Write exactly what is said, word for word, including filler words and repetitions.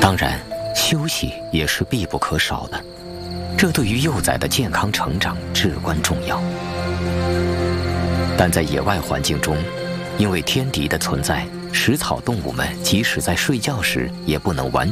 当然，休息也是必不可少的，这对于幼崽的健康成长至关重要。但在野外环境中，因为天敌的存在，食草动物们即使在睡觉时也不能完